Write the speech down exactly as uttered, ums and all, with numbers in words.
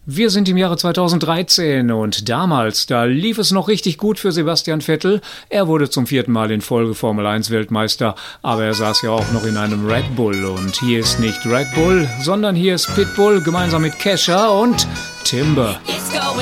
Wir sind im Jahre zweitausenddreizehn und damals, da lief es noch richtig gut für Sebastian Vettel. Er wurde zum vierten Mal in Folge Formel eins Weltmeister, aber er saß ja auch noch in einem Red Bull. Und hier ist nicht Red Bull, sondern hier ist Pitbull gemeinsam mit Kesha und Timber. It's going